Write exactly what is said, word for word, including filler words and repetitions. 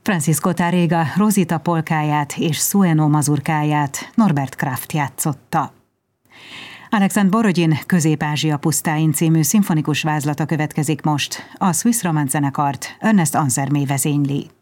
Francisco Tárrega Rosita polkáját és Sueno mazurkáját Norbert Kraft játszotta. Aleksandr Borodin Közép-Ázsia pusztáin című szimfonikus vázlata következik most. A Swiss Romance zenekart Ernest Ansermé vezényli.